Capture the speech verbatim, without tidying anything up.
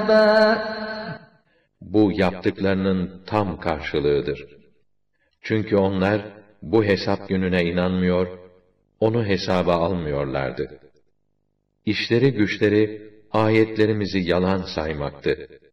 Bu yaptıklarının tam karşılığıdır. Çünkü onlar bu hesap gününe inanmıyor, onu hesaba almıyorlardı. İşleri güçleri ayetlerimizi yalan saymaktı.